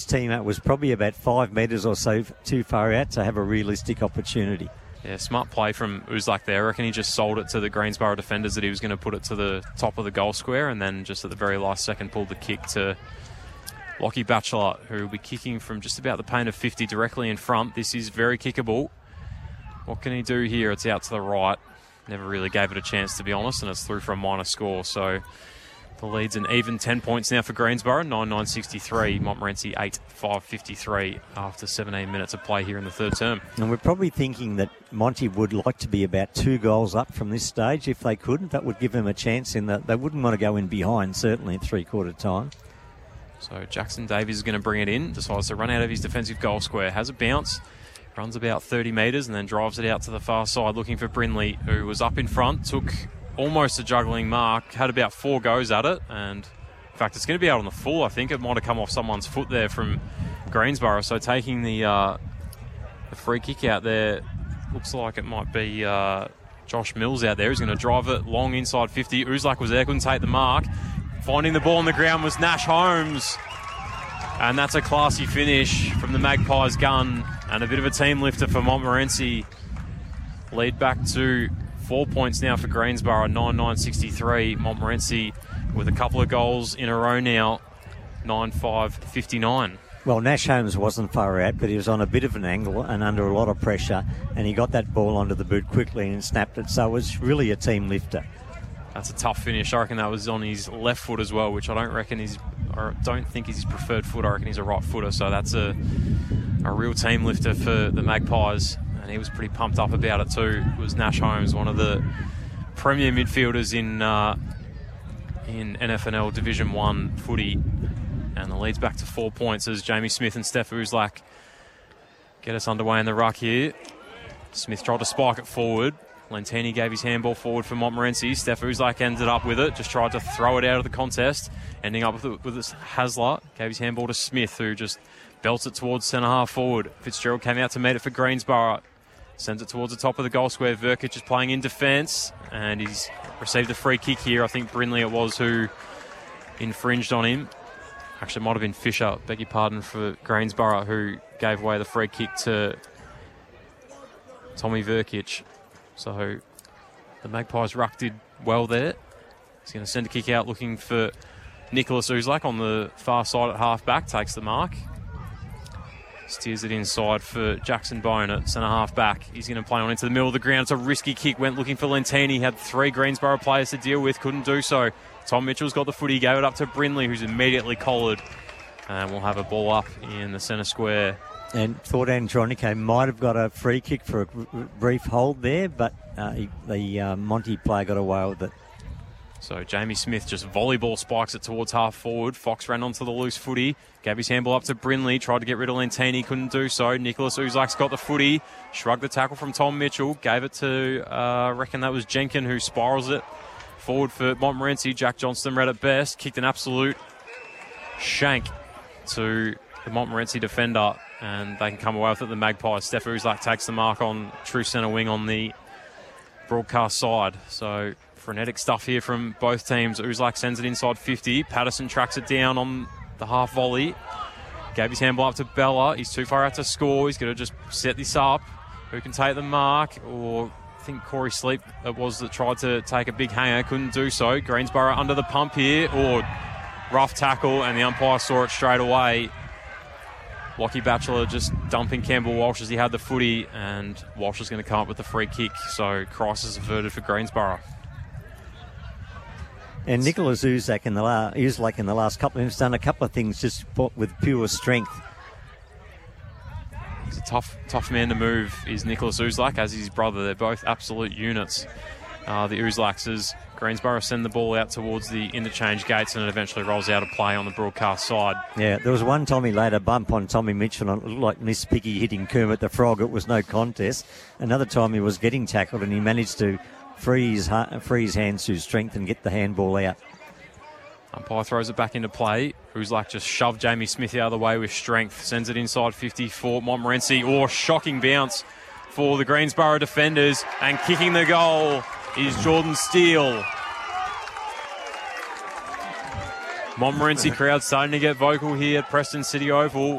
team out was probably about 5 metres or so too far out to have a realistic opportunity. Yeah, smart play from Uzlak there. I reckon he just sold it to the Greensboro defenders that he was going to put it to the top of the goal square, and then just at the very last second pulled the kick to Lockie Batchelor, who will be kicking from just about the paint of 50 directly in front. This is very kickable. What can he do here? It's out to the right. Never really gave it a chance, to be honest, and it's through for a minor score. So the lead's an even 10 points now for Greensboro, 9-9-63. Montmorency 8-5-53 after 17 minutes of play here in the third term. And we're probably thinking that Monty would like to be about 2 goals up from this stage if they could. That would give them a chance in that they wouldn't want to go in behind, certainly at three-quarter time. So Jackson Davies is going to bring it in, decides to run out of his defensive goal square, has a bounce, runs about 30 metres and then drives it out to the far side looking for Brindley, who was up in front, took almost a juggling mark, had about 4 goes at it, and in fact it's going to be out on the full. I think it might have come off someone's foot there from Greensboro, so taking the free kick out there, looks like it might be Josh Mills out there. He's going to drive it long inside 50. Uzlak was there, couldn't take the mark. Finding the ball on the ground was Nash Holmes. And that's a classy finish from the Magpies' gun. And a bit of a team lifter for Montmorency. Lead back to 4 points now for Greensboro, 9-9-63. Montmorency with a couple of goals in a row now, 9-5-59. Well, Nash Holmes wasn't far out, but he was on a bit of an angle and under a lot of pressure. And he got that ball onto the boot quickly and snapped it. So it was really a team lifter. That's a tough finish. I reckon that was on his left foot as well, which I don't think is his preferred foot. I reckon he's a right footer. So that's a real team lifter for the Magpies. And he was pretty pumped up about it too. It was Nash Holmes, one of the premier midfielders in NFNL Division 1 footy. And the lead's back to 4 points as Jamie Smith and Steph Uzlak get us underway in the ruck here. Smith tried to spike it forward. Lentini gave his handball forward for Montmorency. Steph Uzlak ended up with it, just tried to throw it out of the contest, ending up with it. Hasler gave his handball to Smith, who just belts it towards centre-half forward. Fitzgerald came out to meet it for Greensboro. Sends it towards the top of the goal square. Verkic is playing in defence, and he's received a free kick here. I think Brindley it was who infringed on him. Actually, it might have been Fisher, beg your pardon, for Greensboro, who gave away the free kick to Tommy Verkic. So the Magpies' ruck did well there. He's going to send a kick out looking for Nicholas Uzlak on the far side at half-back. Takes the mark. Steers it inside for Jackson Bone at centre-half-back. He's going to play on into the middle of the ground. It's a risky kick. Went looking for Lentini. Had 3 Greensboro players to deal with. Couldn't do so. Tom Mitchell's got the footy. Gave it up to Brindley, who's immediately collared. And we'll have a ball up in the centre square. And thought Andronico might have got a free kick for a brief hold there, but the Monty player got away with it. So Jamie Smith just volleyball spikes it towards half forward. Fox ran onto the loose footy. Gave his handball up to Brindley. Tried to get rid of Lentini. Couldn't do so. Nicholas Uzlak's got the footy. Shrugged the tackle from Tom Mitchell. Gave it to, reckon that was Jenkin, who spirals it forward for Montmorency. Jack Johnston read it best. Kicked an absolute shank to the Montmorency defender. And they can come away with it. The Magpies. Steph Uzlak takes the mark on true centre wing on the broadcast side. So frenetic stuff here from both teams. Uzlak sends it inside 50. Patterson tracks it down on the half volley. Gave his handball up to Bella. He's too far out to score. He's going to just set this up. Who can take the mark? Or I think Corey Sleep it was that tried to take a big hanger. Couldn't do so. Greensboro under the pump here. Or rough tackle, and the umpire saw it straight away. Lockie Batchelor just dumping Campbell Walsh as he had the footy, and Walsh is going to come up with the free kick. So crisis averted for Greensboro. And Nicholas Uzlak in the last couple of minutes done a couple of things just with pure strength. He's a tough man to move, is Nicholas Uzlak, as his brother. They're both absolute units. The Uzlaks, as Greensboro send the ball out towards the interchange gates, and it eventually rolls out of play on the broadcast side. Yeah, there was one time he laid a bump on Tommy Mitchell, and it looked like Miss Piggy hitting Kermit the Frog. It was no contest. Another time he was getting tackled, and he managed to free his hands to strength and get the handball out. Umpire throws it back into play. Uzlak just shoved Jamie Smith out of the way with strength. Sends it inside 50 for Montmorency. Shocking bounce for the Greensboro defenders. And kicking the goal is Jordan Steele. Montmorency crowd starting to get vocal here at Preston City Oval.